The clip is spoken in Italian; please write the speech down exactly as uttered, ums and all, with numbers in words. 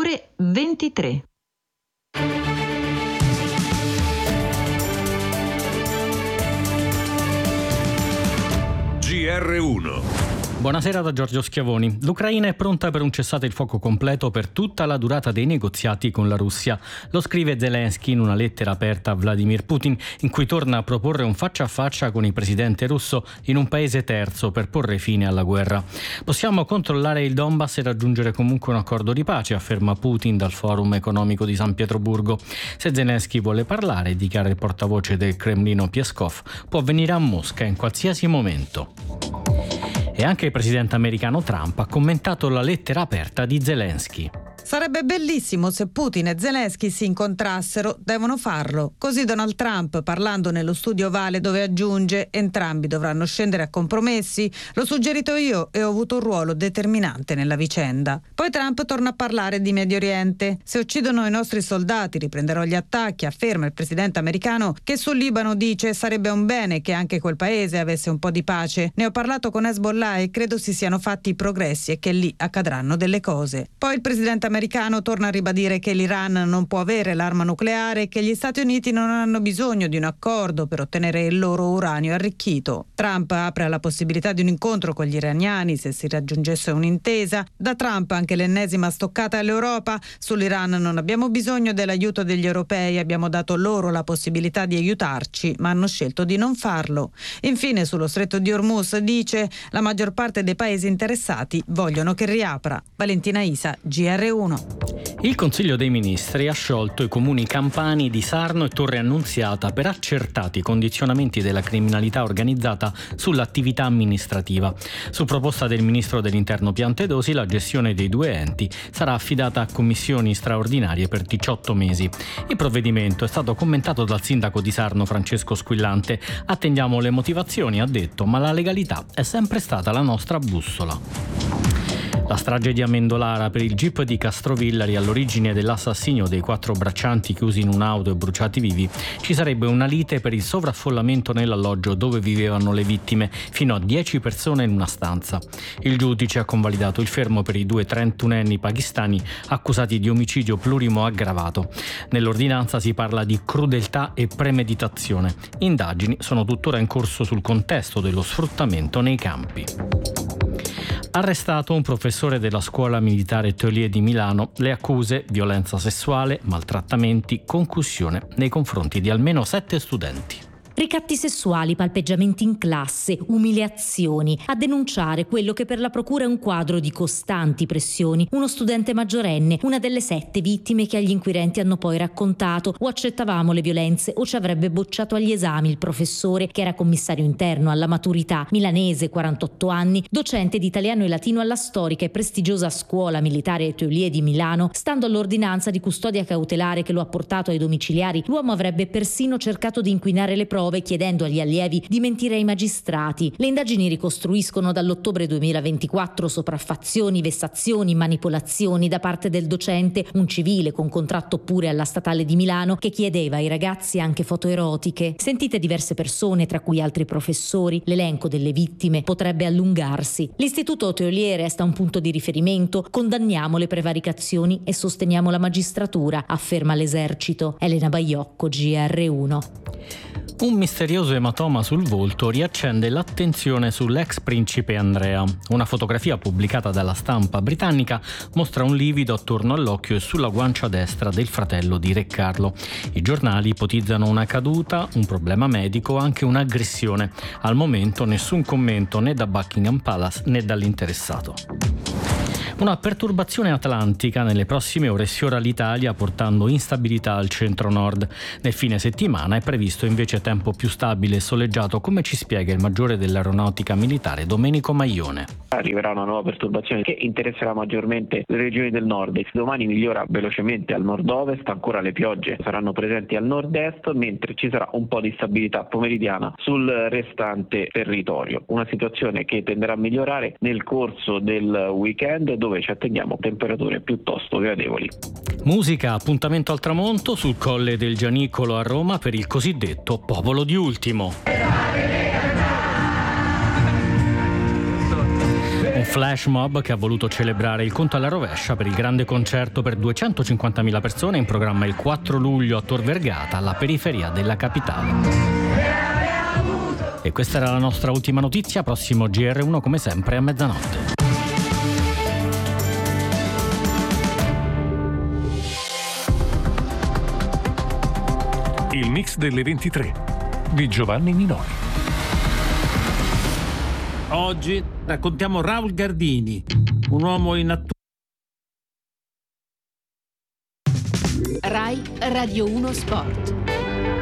ore ventitré. G R uno. Buonasera da Giorgio Schiavoni. L'Ucraina è pronta per un cessate il fuoco completo per tutta la durata dei negoziati con la Russia. Lo scrive Zelensky in una lettera aperta a Vladimir Putin, in cui torna a proporre un faccia a faccia con il presidente russo in un paese terzo per porre fine alla guerra. Possiamo controllare il Donbass e raggiungere comunque un accordo di pace, afferma Putin dal Forum economico di San Pietroburgo. Se Zelensky vuole parlare, dichiara il portavoce del Cremlino Peskov, può venire a Mosca in qualsiasi momento. E anche il presidente americano Trump ha commentato la lettera aperta di Zelensky. Sarebbe bellissimo se Putin e Zelensky si incontrassero, devono farlo. Così Donald Trump, parlando nello studio ovale dove aggiunge, entrambi dovranno scendere a compromessi, l'ho suggerito io e ho avuto un ruolo determinante nella vicenda. Poi Trump torna a parlare di Medio Oriente. Se uccidono i nostri soldati riprenderò gli attacchi, afferma il presidente americano, che sul Libano dice sarebbe un bene che anche quel paese avesse un po' di pace. Ne ho parlato con Hezbollah e credo si siano fatti i progressi e che lì accadranno delle cose. Poi il presidente americano americano torna a ribadire che l'Iran non può avere l'arma nucleare e che gli Stati Uniti non hanno bisogno di un accordo per ottenere il loro uranio arricchito. Trump apre alla possibilità di un incontro con gli iraniani se si raggiungesse un'intesa. Da Trump anche l'ennesima stoccata all'Europa. Sull'Iran non abbiamo bisogno dell'aiuto degli europei, abbiamo dato loro la possibilità di aiutarci, ma hanno scelto di non farlo. Infine sullo stretto di Hormuz dice la maggior parte dei paesi interessati vogliono che riapra. Valentina Isa, G R uno. Il Consiglio dei Ministri ha sciolto i comuni campani di Sarno e Torre Annunziata per accertati condizionamenti della criminalità organizzata sull'attività amministrativa. Su proposta del ministro dell'Interno Piantedosi, la gestione dei due enti sarà affidata a commissioni straordinarie per diciotto mesi. Il provvedimento è stato commentato dal sindaco di Sarno Francesco Squillante. Attendiamo le motivazioni, ha detto, ma la legalità è sempre stata la nostra bussola. La strage di Amendolara per il Jeep di Castrovillari all'origine dell'assassinio dei quattro braccianti chiusi in un'auto e bruciati vivi. Ci sarebbe una lite per il sovraffollamento nell'alloggio dove vivevano le vittime, fino a dieci persone in una stanza. Il giudice ha convalidato il fermo per i due trentunenni pakistani accusati di omicidio plurimo aggravato. Nell'ordinanza si parla di crudeltà e premeditazione. Indagini sono tuttora in corso sul contesto dello sfruttamento nei campi. Arrestato un professore della scuola militare Teulier di Milano, le accuse violenza sessuale, maltrattamenti, concussione nei confronti di almeno sette studenti. Ricatti sessuali, palpeggiamenti in classe, umiliazioni. A denunciare quello che per la procura è un quadro di costanti pressioni. Uno studente maggiorenne, una delle sette vittime che agli inquirenti hanno poi raccontato: o accettavamo le violenze o ci avrebbe bocciato agli esami il professore, che era commissario interno alla maturità, milanese, quarantotto anni, docente di italiano e latino alla storica e prestigiosa scuola militare Teulier di Milano. Stando all'ordinanza di custodia cautelare che lo ha portato ai domiciliari, l'uomo avrebbe persino cercato di inquinare le prove, chiedendo agli allievi di mentire ai magistrati. Le indagini ricostruiscono dall'ottobre duemilaventiquattro sopraffazioni, vessazioni, manipolazioni da parte del docente, un civile con contratto pure alla Statale di Milano, che chiedeva ai ragazzi anche foto erotiche. Sentite diverse persone, tra cui altri professori, l'elenco delle vittime potrebbe allungarsi. L'Istituto Teulier resta un punto di riferimento, condanniamo le prevaricazioni e sosteniamo la magistratura, afferma l'Esercito. Elena Baiocco, G R uno. Un misterioso ematoma sul volto riaccende l'attenzione sull'ex principe Andrea. Una fotografia pubblicata dalla stampa britannica mostra un livido attorno all'occhio e sulla guancia destra del fratello di Re Carlo. I giornali ipotizzano una caduta, un problema medico o anche un'aggressione. Al momento nessun commento né da Buckingham Palace né dall'interessato. Una perturbazione atlantica nelle prossime ore sfiora l'Italia, portando instabilità al centro-nord. Nel fine settimana è previsto invece tempo più stabile e soleggiato, come ci spiega il maggiore dell'aeronautica militare Domenico Maglione. Arriverà una nuova perturbazione che interesserà maggiormente le regioni del nord. Domani migliora velocemente al nord-ovest, ancora le piogge saranno presenti al nord-est, mentre ci sarà un po' di stabilità pomeridiana sul restante territorio. Una situazione che tenderà a migliorare nel corso del weekend, dove ci attendiamo temperature piuttosto gradevoli. Musica, appuntamento al tramonto sul Colle del Gianicolo a Roma per il cosiddetto Popolo di Ultimo. Un flash mob che ha voluto celebrare il conto alla rovescia per il grande concerto per duecentocinquantamila persone in programma il quattro luglio a Tor Vergata, alla periferia della capitale. E questa era la nostra ultima notizia. Prossimo G R uno come sempre a mezzanotte. Il mix delle ventitré di Giovanni Minori. Oggi raccontiamo Raul Gardini, un uomo in atto. Rai Radio uno Sport.